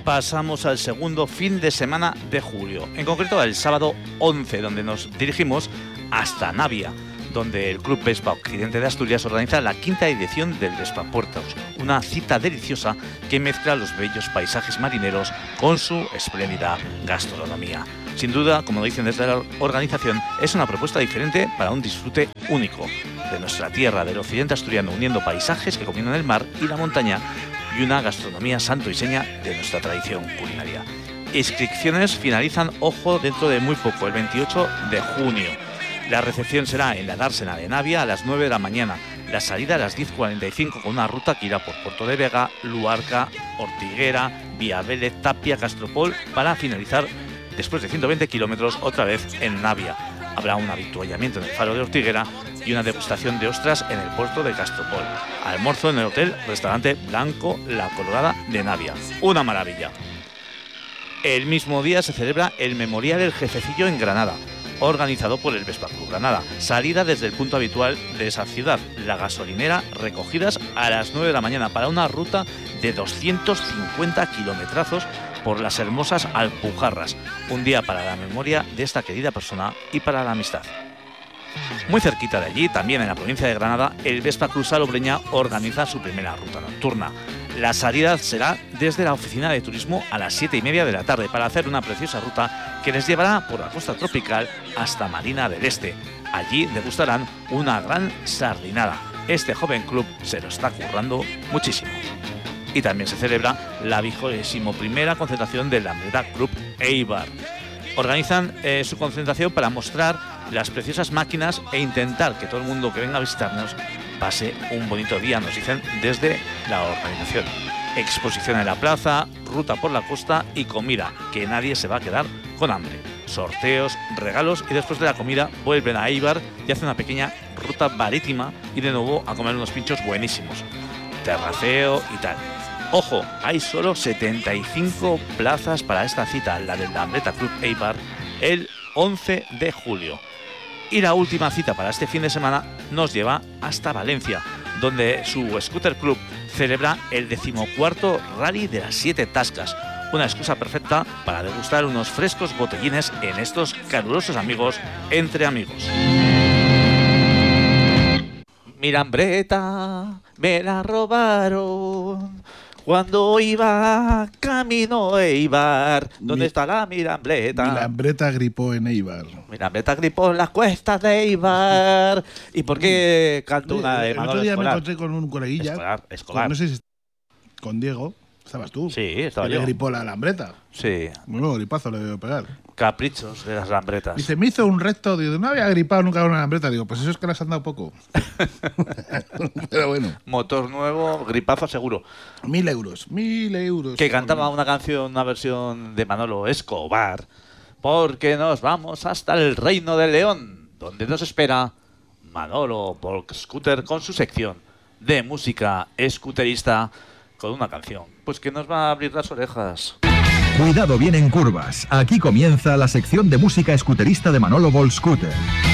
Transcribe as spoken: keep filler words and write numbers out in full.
pasamos al segundo fin de semana de julio, en concreto el sábado once, donde nos dirigimos hasta Navia, donde el Club Vespa Occidente de Asturias organiza la quinta edición del Vespapuertos, una cita deliciosa que mezcla los bellos paisajes marineros con su espléndida gastronomía. Sin duda, como dicen desde la organización, es una propuesta diferente para un disfrute único de nuestra tierra, del occidente asturiano, uniendo paisajes que combinan el mar y la montaña y una gastronomía santo y seña de nuestra tradición culinaria. Inscripciones finalizan, ojo, dentro de muy poco, el veintiocho de junio. La recepción será en la dársena de Navia a las nueve de la mañana. La salida a las diez cuarenta y cinco con una ruta que irá por Puerto de Vega, Luarca, Ortiguera, Viavélez, Tapia, Castropol, para finalizar después de ciento veinte kilómetros otra vez en Navia. Habrá un avituallamiento en el faro de Ortiguera y una degustación de ostras en el puerto de Castropol. Almuerzo en el hotel Restaurante Blanco La Colorada de Navia. Una maravilla. El mismo día se celebra el Memorial del Jefecillo en Granada, organizado por el Vespa Club Granada. Salida desde el punto habitual de esa ciudad, la gasolinera, recogidas a las nueve de la mañana para una ruta de doscientos cincuenta kilometrazos por las hermosas Alpujarras. Un día para la memoria de esta querida persona y para la amistad. Muy cerquita de allí, también en la provincia de Granada, el Vespa Club Salobreña organiza su primera ruta nocturna. La salida será desde la oficina de turismo a las siete y media de la tarde para hacer una preciosa ruta que les llevará por la costa tropical hasta Marina del Este. Allí degustarán una gran sardinada. Este joven club se lo está currando muchísimo. Y también se celebra la vigésimo primera concentración del Lambreta Club Eibar. Organizan eh, su concentración para mostrar las preciosas máquinas e intentar que todo el mundo que venga a visitarnos pase un bonito día, nos dicen desde la organización. Exposición en la plaza, ruta por la costa y comida, que nadie se va a quedar con hambre. Sorteos, regalos y después de la comida vuelven a Eibar y hacen una pequeña ruta marítima y de nuevo a comer unos pinchos buenísimos. Terraceo y tal. Ojo, hay solo setenta y cinco plazas para esta cita, la del Lambreta Club Eibar, el once de julio. Y la última cita para este fin de semana nos lleva hasta Valencia, donde su Scooter Club celebra el decimocuarto Rally de las Siete Tascas, una excusa perfecta para degustar unos frescos botellines en estos calurosos amigos entre amigos. Mi lambreta me la robaron cuando iba camino a Eibar. ¿Dónde mi, está la Mirambreta? Mi lambreta gripó en Eibar. Mi lambreta gripó en las cuestas de Eibar. ¿Y por qué canto una de Manolo El otro día Escolar? me encontré con un coleguilla. Escolar, Escolar. Con, no sé si con Diego. ¿Estabas tú? Sí, estaba que yo. Le gripó la lambreta. Sí. Bueno, gripazo le debo pegar. Caprichos de las lambretas. Dice, me hizo un recto. Digo, no había gripado nunca una lambreta. Digo, pues eso es que las han dado poco. Pero bueno. Motor nuevo, gripazo seguro. Mil euros, mil euros. Que cantaba una canción, una versión de Manolo Escobar. Porque nos vamos hasta el Reino de León, donde nos espera Manolo Folk Scooter con su sección de música scooterista con una canción, pues que nos va a abrir las orejas. Cuidado bien en curvas. Aquí comienza la sección de música scooterista de Manolo Folk Scooter.